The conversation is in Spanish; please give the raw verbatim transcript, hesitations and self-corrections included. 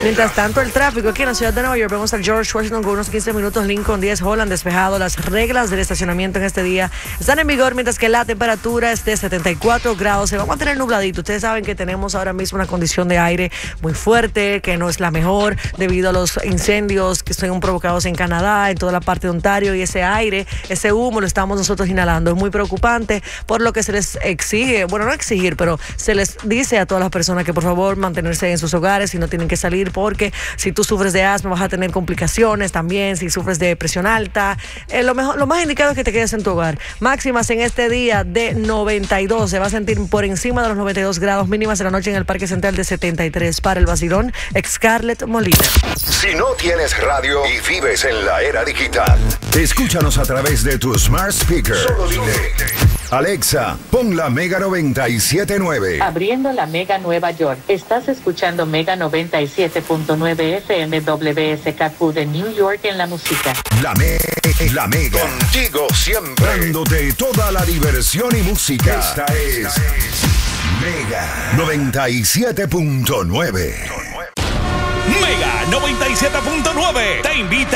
Mientras tanto, el tráfico aquí en la ciudad de Nueva York, vemos al George Washington con unos quince minutos, Lincoln diez, Holland despejado. Las reglas del estacionamiento en este día están en vigor, mientras que la temperatura es de setenta y cuatro grados. Se va a mantener nubladito. Ustedes saben que tenemos ahora mismo una condición de aire muy fuerte, que no es la mejor debido a los incendios que son provocados en Canadá, en toda la parte de Ontario, y ese aire, ese humo lo estamos nosotros inhalando. Es muy preocupante, por lo que se les exige, bueno, no exigir, pero se les dice a todas las personas que por favor mantenerse en sus hogares y no tienen que salir, porque si tú sufres de asma vas a tener complicaciones también, si sufres de presión alta, eh, lo mejor, lo más indicado es que te quedes en tu hogar. Máximas en este día de noventa y dos, se va a sentir por encima de los noventa y dos grados, mínimas en la noche en el Parque Central de setenta y tres. Para el vacilón, Scarlett Molina. Si no tienes radio y vives en la era digital, escúchanos a través de tu smart speaker. Solo dile: Alexa, pon la Mega noventa y siete punto nueve. Abriendo la Mega Nueva York. Estás escuchando Mega noventa y siete punto nueve F M W S K Q de New York en la música. La, me la Mega. Contigo siempre. Dándote toda la diversión y música. Esta es, Esta es Mega noventa y siete punto nueve. Mega noventa y siete punto nueve te invita